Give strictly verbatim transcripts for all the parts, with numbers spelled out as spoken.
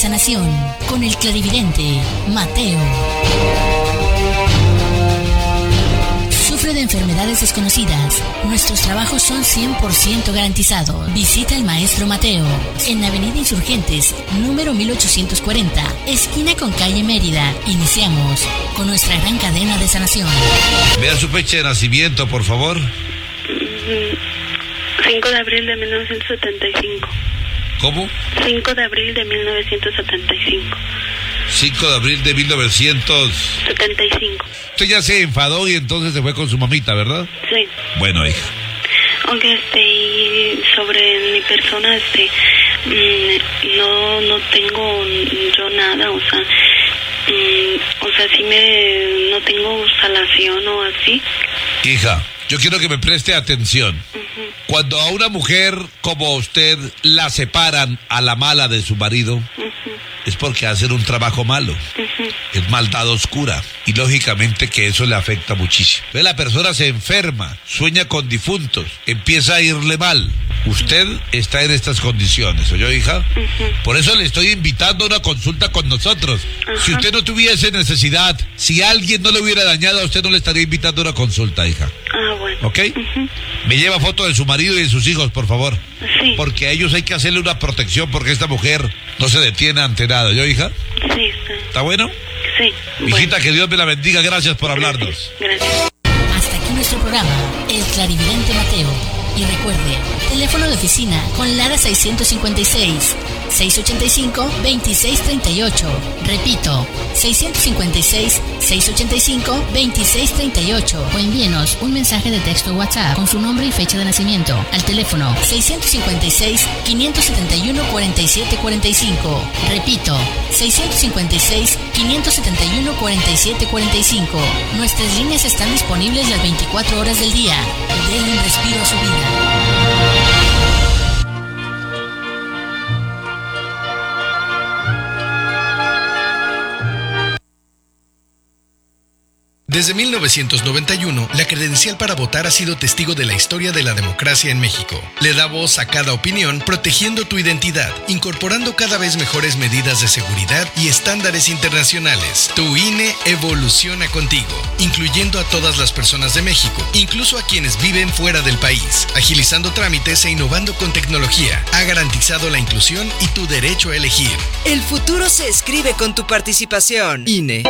sanación con el clarividente Mateo. Sufre de enfermedades desconocidas. Nuestros trabajos son cien por ciento garantizados. Visita al maestro Mateo en Avenida Insurgentes, número mil ochocientos cuarenta, esquina con calle Mérida. Iniciamos con nuestra gran cadena de sanación. Vea su fecha de nacimiento, por favor. cinco de abril de mil novecientos setenta y cinco. ¿Cómo? cinco de abril de mil novecientos setenta y cinco. cinco de abril de mil novecientos setenta y cinco. Usted ya se enfadó y entonces se fue con su mamita, ¿verdad? Sí. Bueno, hija. Aunque este, y sobre mi persona, este, mmm, no, no tengo yo nada, o sea, mmm, o sea, sí me, no tengo salación o así. Hija, yo quiero que me preste atención. Uh-huh. Cuando a una mujer como usted la separan a la mala de su marido, uh-huh, es porque hacen un trabajo malo. Uh-huh. Es maldad oscura. Y lógicamente que eso le afecta muchísimo. Ve, la persona se enferma, sueña con difuntos, empieza a irle mal. Usted está en estas condiciones, ¿oyó, hija? Uh-huh. Por eso le estoy invitando a una consulta con nosotros. Uh-huh. Si usted no tuviese necesidad, si alguien no le hubiera dañado a usted, no le estaría invitando a una consulta, hija. Ah, bueno. ¿Ok? Uh-huh. Me lleva foto de su marido y de sus hijos, por favor. Sí. Porque a ellos hay que hacerle una protección porque esta mujer no se detiene ante nada, ¿yo, hija? Sí, está. ¿Está bueno? Sí. Hijita, bueno. que Dios me la bendiga. Gracias por hablarnos. Gracias. Hasta aquí nuestro programa, El Clarividente Mateo. Y recuerde, teléfono de oficina con Lara seiscientos cincuenta y seis, seiscientos ochenta y cinco, veintiséis treinta y ocho. Repito, seiscientos cincuenta y seis, seiscientos ochenta y cinco, veintiséis treinta y ocho. O envíenos un mensaje de texto o WhatsApp con su nombre y fecha de nacimiento al teléfono seiscientos cincuenta y seis, quinientos setenta y uno, cuarenta y siete cuarenta y cinco. Repito, seiscientos cincuenta y seis, quinientos setenta y uno, cuarenta y siete cuarenta y cinco. Nuestras líneas están disponibles las veinticuatro horas del día. Denle un respiro a su vida. Desde mil novecientos noventa y uno, la credencial para votar ha sido testigo de la historia de la democracia en México. Le da voz a cada opinión, protegiendo tu identidad, incorporando cada vez mejores medidas de seguridad y estándares internacionales. Tu I N E evoluciona contigo, incluyendo a todas las personas de México, incluso a quienes viven fuera del país. Agilizando trámites e innovando con tecnología, ha garantizado la inclusión y tu derecho a elegir. El futuro se escribe con tu participación. I N E.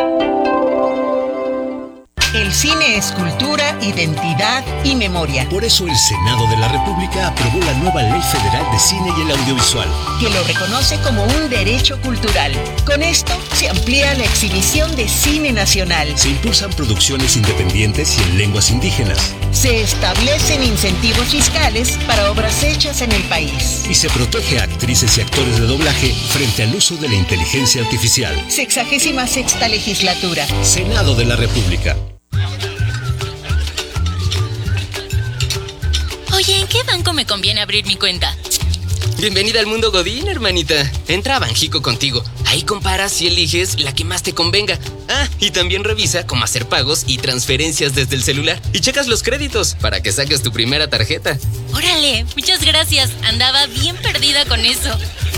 El cine es cultura, identidad y memoria. Por eso el Senado de la República aprobó la nueva Ley Federal de Cine y el Audiovisual, que lo reconoce como un derecho cultural. Con esto se amplía la exhibición de cine nacional. Se impulsan producciones independientes y en lenguas indígenas. Se establecen incentivos fiscales para obras hechas en el país. Y se protege a actrices y actores de doblaje frente al uso de la inteligencia artificial. Sexagésima sexta legislatura. Senado de la República. Oye, ¿en qué banco me conviene abrir mi cuenta? Bienvenida al mundo Godín, hermanita. Entra a Banjico Contigo. Ahí comparas y eliges la que más te convenga. Ah, y también revisa cómo hacer pagos y transferencias desde el celular. Y checas los créditos para que saques tu primera tarjeta. Órale, muchas gracias. Andaba bien perdida con eso.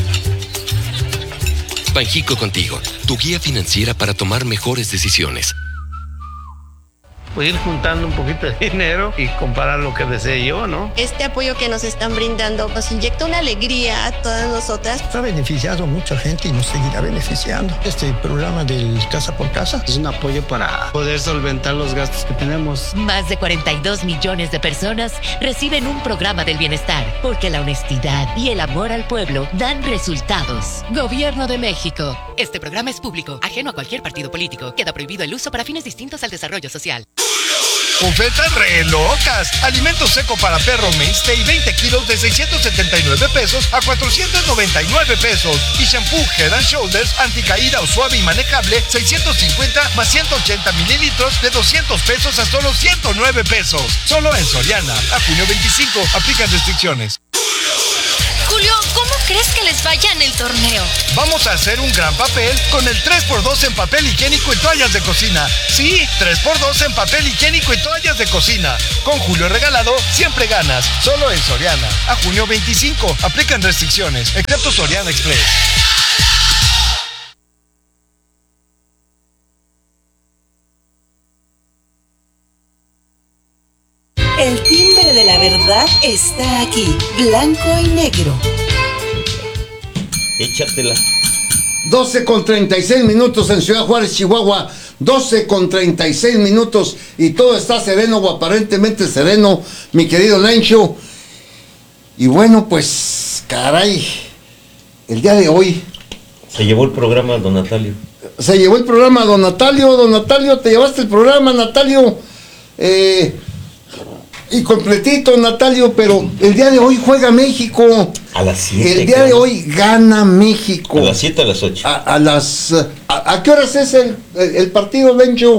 Banjico Contigo, tu guía financiera para tomar mejores decisiones. Pues ir juntando un poquito de dinero y comprar lo que desee yo, ¿no? Este apoyo que nos están brindando nos inyecta una alegría a todas nosotras. Ha beneficiado a mucha gente y nos seguirá beneficiando. Este programa del Casa por Casa es un apoyo para poder solventar los gastos que tenemos. Más de cuarenta y dos millones de personas reciben un programa del bienestar, porque la honestidad y el amor al pueblo dan resultados. Gobierno de México. Este programa es público, ajeno a cualquier partido político. Queda prohibido el uso para fines distintos al desarrollo social. Ofertas re locas. Alimento seco para perro Mainstay, veinte kilos de seiscientos setenta y nueve pesos a cuatrocientos noventa y nueve pesos. Y shampoo Head and Shoulders anticaída o suave y manejable, seiscientos cincuenta más ciento ochenta mililitros de doscientos pesos a solo ciento nueve pesos. Solo en Soriana. A junio veinticinco. Aplican restricciones. Julio, ¿cómo crees que les vaya en el torneo? Vamos a hacer un gran papel con el tres por dos en papel higiénico y toallas de cocina. Sí, tres por dos en papel higiénico y toallas de cocina. Con Julio regalado, siempre ganas. Solo en Soriana. A junio veinticinco. Aplican restricciones, excepto Soriana Express. verdad está aquí, blanco y negro. Échatela. doce con treinta y seis minutos en Ciudad Juárez, Chihuahua. doce con treinta y seis minutos y todo está sereno o aparentemente sereno, mi querido Lencho. Y bueno, pues, caray, el día de hoy... Se llevó el programa don Natalio. Se llevó el programa don Natalio, don Natalio, te llevaste el programa, Natalio. Eh, y completito, Natalio, pero el día de hoy juega México. A las siete. El día de hoy gana México. A las siete, a las ocho. A, a las... A, ¿A qué horas es el, el, el partido, Lencho?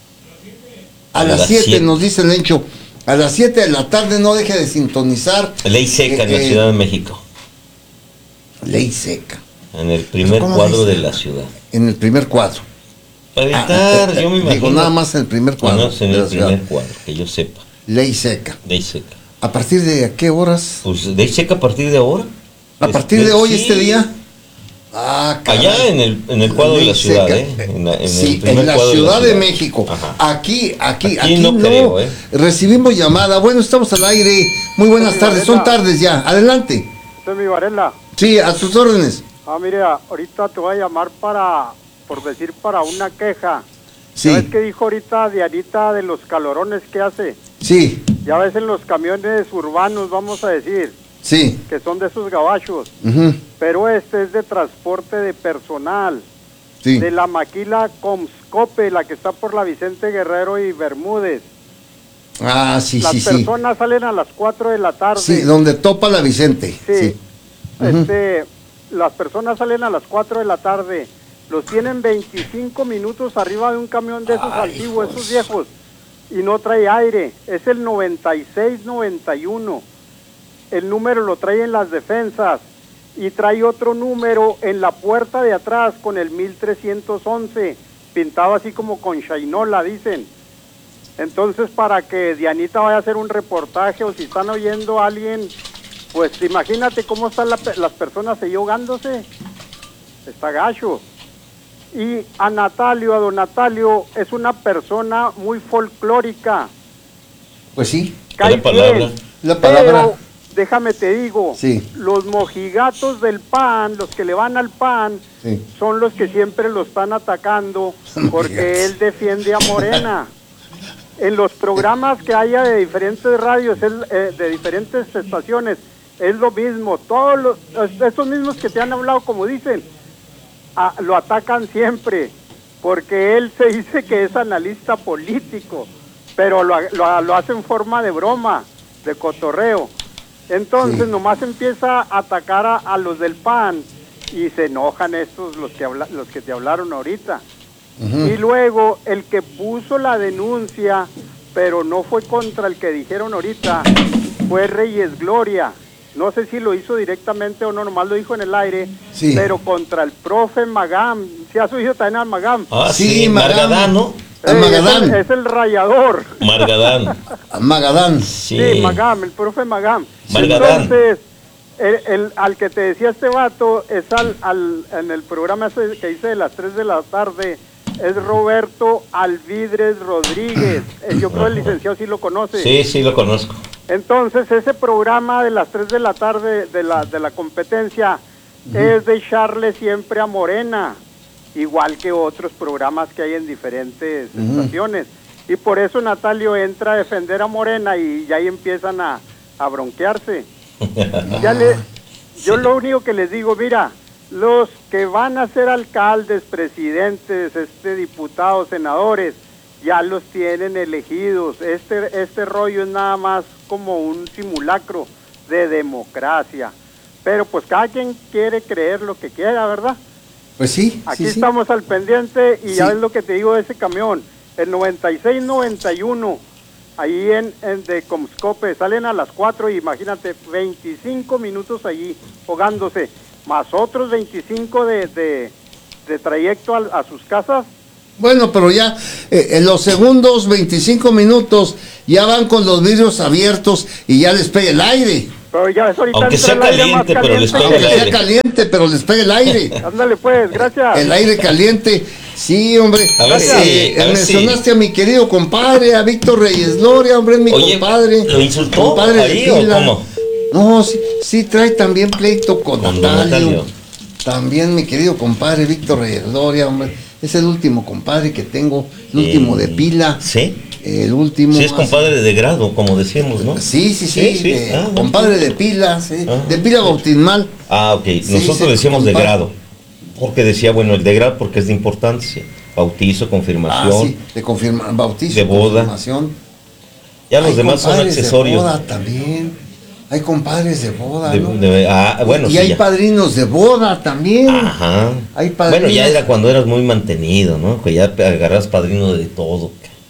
A las siete, nos dice Lencho. A las siete de la tarde, no deje de sintonizar. Ley seca eh, en la Ciudad de México. Ley seca. En el primer cuadro de la ciudad. En el primer cuadro. Para evitar, ah, yo me imagino. Digo, nada más en el primer cuadro. No, en el primer cuadro, que yo sepa. Ley seca. Ley seca. ¿A partir de qué horas? Pues ley seca a partir de ahora. ¿A partir de, de hoy, sí. este día? Ah, caray. Allá en el, en el cuadro ley de la ciudad, seca. ¿eh? En la, en sí, el primer en la cuadro Ciudad de, de, de México. Ajá. Aquí, aquí, aquí, aquí no, no. Creo, ¿eh? Recibimos llamada. Bueno, estamos al aire. Muy buenas tardes. Son tardes ya. Adelante. Soy mi Varela. Sí, a tus órdenes. Ah, mire, ahorita te voy a llamar para, por decir, para una queja. Sí. ¿Sabes qué dijo ahorita Dianita de los calorones que hace? Sí. Ya ves en los camiones urbanos, vamos a decir. Sí. Que son de esos gabachos. Uh-huh. Pero este es de transporte de personal. Sí. De la maquila Comscope, la que está por la Vicente Guerrero y Bermúdez. Ah, sí, Las sí, sí. Las personas salen a las cuatro de la tarde. Sí, donde topa la Vicente. Sí. sí. Este, uh-huh. Las personas salen a las cuatro de la tarde. Los tienen veinticinco minutos arriba de un camión de esos Ay, antiguos, esos viejos. Y no trae aire. Es el noventa y seis noventa y uno. El número lo trae en las defensas. Y trae otro número en la puerta de atrás con el mil trescientos once. Pintado así como con shainola, dicen. Entonces, para que Dianita vaya a hacer un reportaje o si están oyendo a alguien, pues imagínate cómo están la, las personas ahí ahogándose. Está gacho. Y a Natalio, a don Natalio, es una persona muy folclórica. Pues sí. Cae la palabra. Bien, la palabra. Pero, déjame te digo, sí. Los mojigatos del P A N, los que le van al P A N, sí. Son los que siempre lo están atacando porque él defiende a Morena. En los programas que haya de diferentes radios, es, eh, de diferentes estaciones, es lo mismo. Todos los, esos mismos que te han hablado, como dicen, a, lo atacan siempre, porque él se dice que es analista político, pero lo, lo, lo hace en forma de broma, de cotorreo. Entonces sí. Nomás empieza a atacar a, a los del P A N y se enojan estos, los que, habla, los que te hablaron ahorita. Uh-huh. Y luego el que puso la denuncia, pero no fue contra el que dijeron ahorita, fue Reyes Gloria. No sé si lo hizo directamente o no, nomás lo dijo en el aire, sí. Pero contra el profe Magam. ¿Sí has oído también al Magam? Ah, sí, sí Margadán, ¿no? Eh, Magadán. Es, el, es el rayador. Margadán. Magadán. Sí. sí, Magam, el profe Magam. Margadán. Entonces, el, el, al que te decía este vato, es al, al en el programa ese que hice de las tres de la tarde, es Roberto Alvidres Rodríguez. Yo creo el licenciado sí lo conoce. Sí, sí lo conozco. Entonces, ese programa de las tres de la tarde de la, de la competencia uh-huh. Es de echarle siempre a Morena, igual que otros programas que hay en diferentes uh-huh. estaciones. Y por eso Natalio entra a defender a Morena y ya ahí empiezan a, a bronquearse. ya le, yo sí. Lo único que les digo, mira, los que van a ser alcaldes, presidentes, este diputados, senadores, ya los tienen elegidos. Este, este rollo es nada más como un simulacro de democracia. Pero pues cada quien quiere creer lo que quiera, ¿verdad? Pues sí. Aquí sí, estamos sí. al pendiente y sí. Ya es lo que te digo de ese camión. El noventa y seis noventa y uno, ahí en, en de Comscope, salen a las cuatro y imagínate, veinticinco minutos allí ahogándose, más otros veinticinco de, de, de trayecto a, a sus casas. Bueno, pero ya eh, en los segundos veinticinco minutos ya van con los vidrios abiertos y ya les pega el aire. Pero ya es ahorita aunque sea caliente, pero les pega el aire. Aunque sea caliente, pero les pega el aire. Ándale pues, gracias. El aire caliente. Sí, hombre. A ver Eh, si- a ver mencionaste si- a mi querido compadre, a Víctor Reyes Loria, hombre, es mi Oye, compadre. ¿lo insultó Compadre de ahí o pila. cómo? No, sí, sí trae también pleito con, Con don Natalio. Natalio. También mi querido compadre Víctor Reyes Loria, hombre. Es el último compadre que tengo, el Eh, último de pila. ¿Sí? El último. Sí, es compadre de grado, como decíamos, ¿no? Sí, sí, sí. Sí, sí. de- Ah, compadre de pila, sí. Ah. De pila bautismal. Ah, ok. Sí, Nosotros sí, decíamos de compadre. grado. Porque decía, bueno, el de grado porque es de importancia. Bautizo, Ah, confirmación, sí, de confirma, bautizo, de boda. confirmación. Ya los Hay demás son compadres accesorios. De boda también. Hay compadres de boda, De- ¿no? de- ah, bueno, y sí, hay ya. padrinos de boda también. Ajá. Hay padrinos. Bueno, ya era cuando eras muy mantenido, ¿no? Que ya agarras padrino de todo.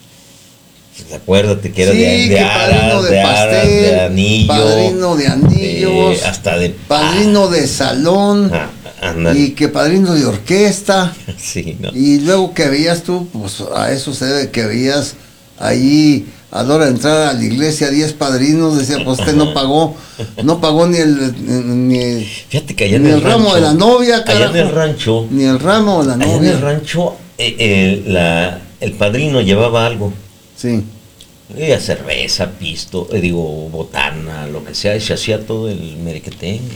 Pues acuérdate que era Sí, de, de que padrino aras, de de aras, pastel, de anillo. padrino de anillos, de- hasta de... padrino de salón, Ah, ándale. y que padrino de orquesta. Sí, no. Y luego que veías tú, pues a eso se debe que veías ahí a la hora de entrar a la iglesia diez padrinos, decía, pues usted no pagó, no pagó ni el ni, Fíjate que allá ni en el, el ramo rancho, de la novia, allá carajo. en el rancho, Ni el ramo de la allá en novia. el rancho, eh, eh, la, el padrino llevaba algo. Sí. Eh, cerveza, pisto, eh, digo, botana, lo que sea, y se hacía todo el merequetengue.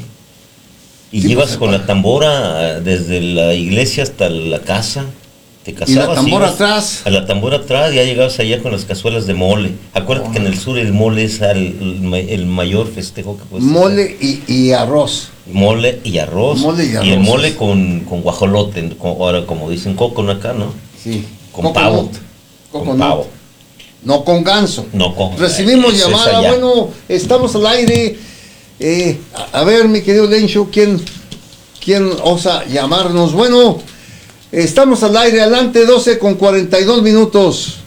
Y Sí, ibas pues, con el- la tambora eh, desde la iglesia hasta la casa. Te casabas. Y la tambora ibas atrás. A la tambora atrás, ya llegabas allá con las cazuelas de mole. Acuérdate que en el sur el mole es el, el ma- el mayor festejo que puedes Mole y, y arroz. hacer. Mole y arroz. Mole y el arroz. mole con, con guajolote, con- ahora como dicen coco acá, ¿no? Sí. Con Coconut. pavo. Con Coconut. pavo. No con ganso. No con Recibimos eso es llamada, allá. bueno, estamos al aire. Eh, a, a ver, mi querido Lencho, ¿quién, ¿quién osa llamarnos? Bueno, estamos al aire, adelante, doce con cuarenta y dos minutos.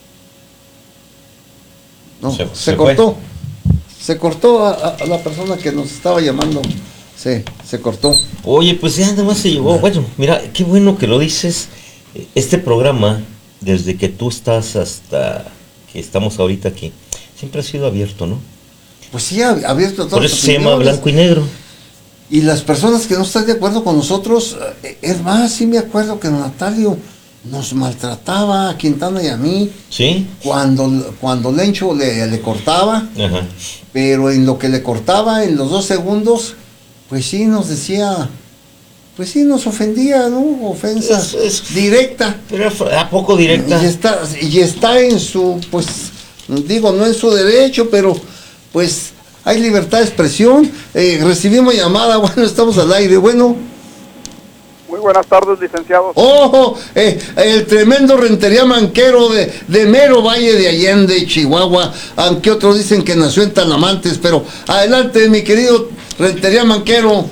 No, se, Se- se cortó. Se cortó a, a- a la persona que nos estaba llamando. Se, se cortó. Oye, pues ya nada más se llevó. Bueno, mira, qué bueno que lo dices. Este programa, desde que tú estás hasta que estamos ahorita aquí, siempre ha sido abierto, ¿no? Pues sí, ha abierto todas Por las eso se llama opiniones. blanco y negro. Y las personas que no están de acuerdo con nosotros, eh, es más, sí me acuerdo que Natalio nos maltrataba a Quintana y a mí ¿Sí? cuando, cuando Lencho le, le cortaba, Ajá. pero en lo que le cortaba, en los dos segundos, pues sí nos decía, pues sí nos ofendía, ¿no? Ofensa Es- es- directa. Pero ¿a poco directa? Y está, y está en su, pues, digo, no en su derecho, pero pues hay libertad de expresión. Eh, recibimos llamada, bueno, estamos al aire, bueno. Muy buenas tardes, licenciados. ¡Oh! eh, el tremendo Rentería Manquero de, de mero Valle de Allende, Chihuahua, aunque otros dicen que nació en Talamantes, pero adelante, mi querido Rentería Manquero.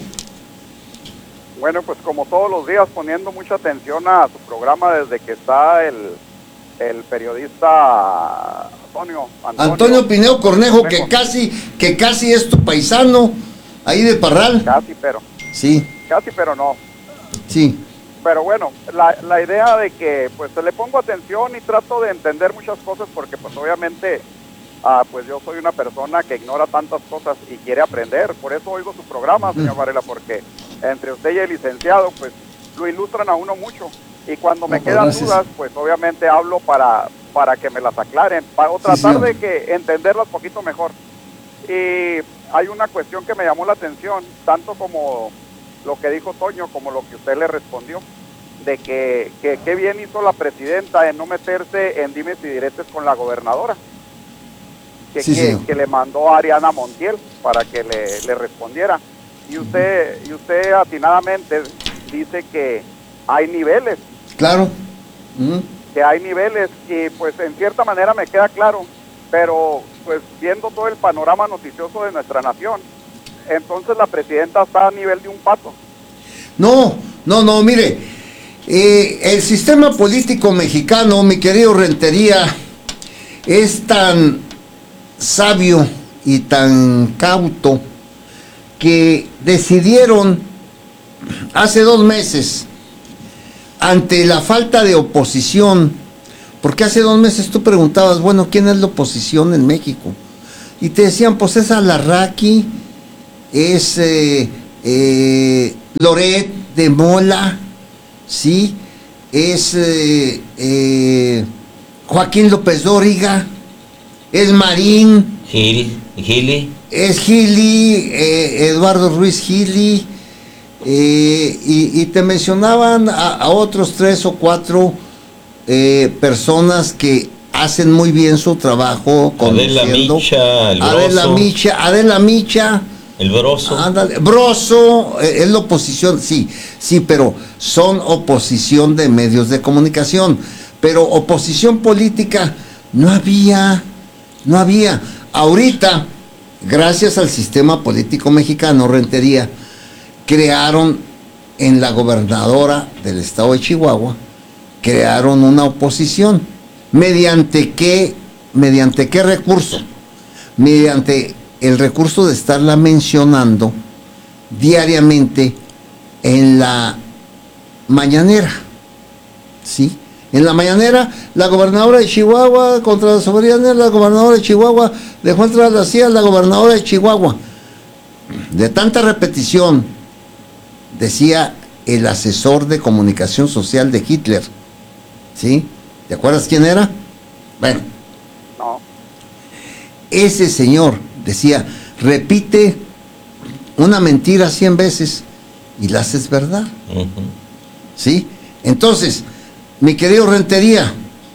Bueno, pues como todos los días poniendo mucha atención a su programa desde que está el, el periodista Antonio. Antonio, Antonio Pineo Cornejo, que casi, que casi es tu paisano, ahí de Parral. Casi, pero, Sí, casi, pero no. sí. Pero bueno, la, la idea de que pues le pongo atención y trato de entender muchas cosas porque pues obviamente ah, pues yo soy una persona que ignora tantas cosas y quiere aprender. Por eso oigo su programa, señor Varela, porque entre usted y el licenciado pues lo ilustran a uno mucho. Y cuando me No, pues, quedan gracias. dudas, pues obviamente hablo para, para que me las aclaren, para, o Sí, tratar señor. de que entenderlas un poquito mejor. Y hay una cuestión que me llamó la atención, tanto como lo que dijo Toño, como lo que usted le respondió, de que que qué bien hizo la presidenta en no meterse en dimes y diretes con la gobernadora, que, Sí, que, señor. que le mandó a Ariana Montiel para que le, le respondiera. Y usted, y usted atinadamente dice que hay niveles, Claro. Ujú. que hay niveles, y pues en cierta manera me queda claro, pero pues viendo todo el panorama noticioso de nuestra nación, entonces la presidenta está a nivel de un pato. No, no, no, mire, eh, el sistema político mexicano, mi querido Rentería, es tan sabio y tan cauto que decidieron hace dos meses, ante la falta de oposición, porque hace dos meses tú preguntabas, bueno, ¿quién es la oposición en México? Y te decían, pues es Alarraqui, es eh, eh, Loret de Mola, ¿sí? es eh, eh, Joaquín López Dóriga, es Marín, Gil, Gili, es Gili, eh, Eduardo Ruiz Gili, eh, y, y te mencionaban a, a otros tres o cuatro eh, personas que hacen muy bien su trabajo. Adela Micha, el Broso. Adela Micha, Adela Micha. El Broso. Ándale, Broso, eh, es la oposición, sí, sí, pero son oposición de medios de comunicación. Pero oposición política no había, no había. Ahorita, gracias al sistema político mexicano, Rentería, crearon en la gobernadora del estado de Chihuahua, crearon una oposición. ¿Mediante qué, mediante qué recurso? Mediante el recurso de estarla mencionando diariamente en la mañanera, ¿sí? En la mañanera, la gobernadora de Chihuahua contra la soberanía, la gobernadora de Chihuahua dejó entrar a la C I A, la gobernadora de Chihuahua. De tanta repetición, decía el asesor de comunicación social de Hitler, ¿sí? ¿Te acuerdas quién era? Bueno, no. Ese señor decía, repite una mentira cien veces y la haces verdad. Uh-huh. ¿Sí? Entonces, mi querido Rentería,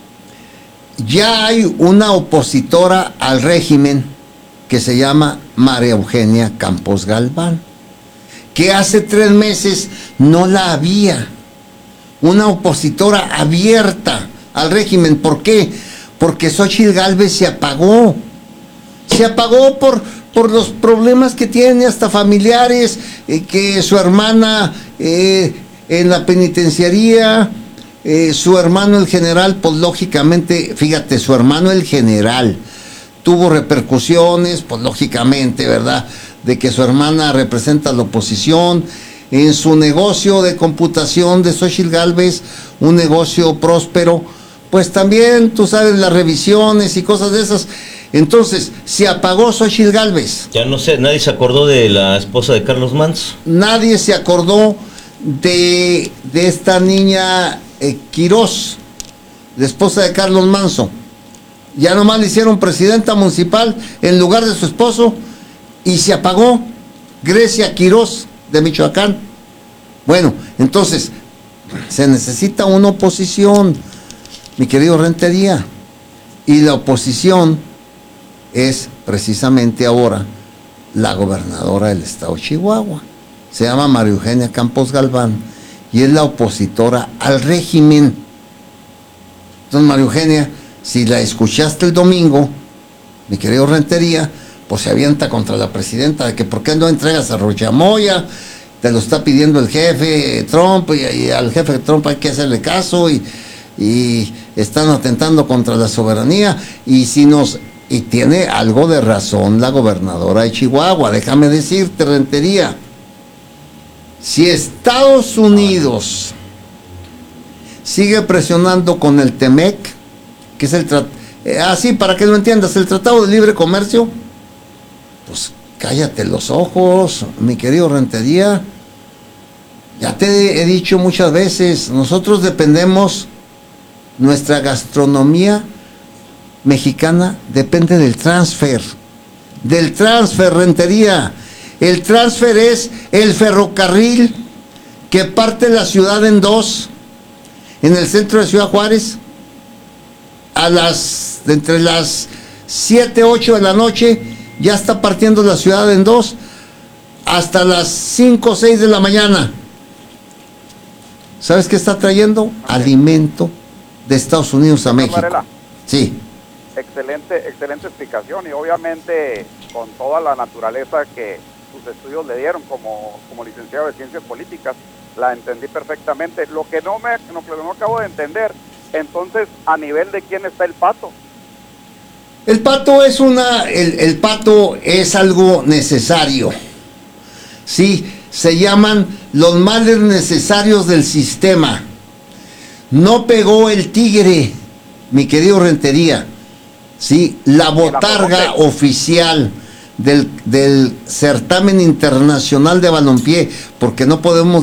ya hay una opositora al régimen que se llama María Eugenia Campos Galván, que hace tres meses no la había. Una opositora abierta al régimen. ¿Por qué? Porque Xóchitl Gálvez se apagó. Se apagó por, por los problemas que tiene, hasta familiares, eh, que su hermana eh, en la penitenciaría, eh, su hermano el general, pues lógicamente, fíjate, su hermano el general tuvo repercusiones, pues lógicamente, ¿verdad?, de que su hermana representa a la oposición. En su negocio de computación de Xóchitl Gálvez, un negocio próspero, pues también, tú sabes, las revisiones y cosas de esas. Entonces, se apagó Xóchitl Gálvez. Ya no sé, nadie se acordó de la esposa de Carlos Manso. Nadie se acordó de, de esta niña eh, Quirós, la esposa de Carlos Manso. Ya nomás le hicieron presidenta municipal en lugar de su esposo y se apagó. Grecia Quirós, de Michoacán. Bueno, entonces, se necesita una oposición, mi querido Rentería. Y la oposición es precisamente ahora la gobernadora del estado de Chihuahua. Se llama María Eugenia Campos Galván y es la opositora al régimen. Entonces, María Eugenia, si la escuchaste el domingo, mi querido Rentería, pues se avienta contra la presidenta de que por qué no entregas a Rochamoya, te lo está pidiendo el jefe Trump, y, y al jefe Trump hay que hacerle caso, y, y están atentando contra la soberanía, y si nos y tiene algo de razón la gobernadora de Chihuahua. Déjame decirte, Rentería, si Estados Unidos sigue presionando con el TEMEC, que es el tratado, eh, así para que lo entiendas, el Tratado de Libre Comercio, pues cállate los ojos, mi querido Rentería. Ya te he dicho muchas veces, nosotros dependemos, nuestra gastronomía mexicana depende del transfer, del transfer, Rentería. El transfer es el ferrocarril que parte la ciudad en dos, en el centro de Ciudad Juárez, a las, entre las siete, ocho de la noche, ya está partiendo la ciudad en dos, hasta las cinco o seis de la mañana. ¿Sabes qué está trayendo? Alimento de Estados Unidos a México. Varela. Sí. Excelente, excelente explicación, y obviamente con toda la naturaleza que sus estudios le dieron como, como licenciado de Ciencias Políticas, la entendí perfectamente. Lo que no me lo que no acabo de entender, entonces, ¿a nivel de quién está el pato? El pato es una, el, el pato es algo necesario. Sí, se llaman los males necesarios del sistema. No pegó el tigre, mi querido Rentería. Sí, la botarga oficial del, del certamen internacional de balompié, porque no podemos